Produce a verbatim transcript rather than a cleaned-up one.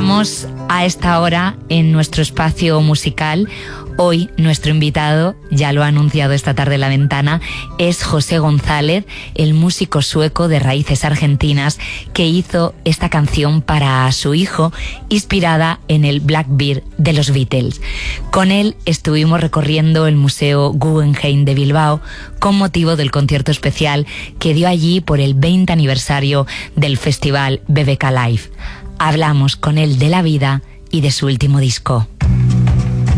Estamos a esta hora en nuestro espacio musical. Hoy nuestro invitado, ya lo ha anunciado esta tarde en La Ventana, es José González, el músico sueco de raíces argentinas que hizo esta canción para su hijo, inspirada en el Blackbird de los Beatles. Con él estuvimos recorriendo el Museo Guggenheim de Bilbao con motivo del concierto especial que dio allí por el veinte aniversario del festival B B K Live. Hablamos con él de la vida y de su último disco.